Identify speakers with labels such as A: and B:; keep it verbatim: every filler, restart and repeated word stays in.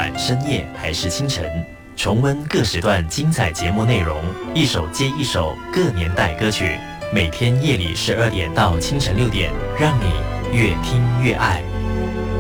A: 管深夜还是清晨，重温各时段精彩节目内容，一首接一首各年代歌曲。每天夜里十二点到清晨六点，让你越听越爱。